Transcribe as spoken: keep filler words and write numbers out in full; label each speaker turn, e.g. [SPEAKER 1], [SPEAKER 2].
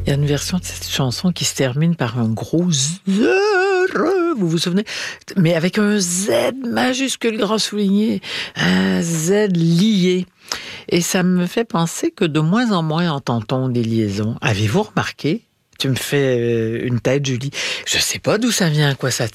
[SPEAKER 1] Il y a une version de cette chanson qui se termine par un gros Z, vous vous souvenez? Mais avec un Z majuscule grand souligné, un Z lié. Et ça me fait penser que de moins en moins entend-on des liaisons. Avez-vous remarqué? Tu me fais une tête, Julie. Je sais pas d'où ça vient, quoi ça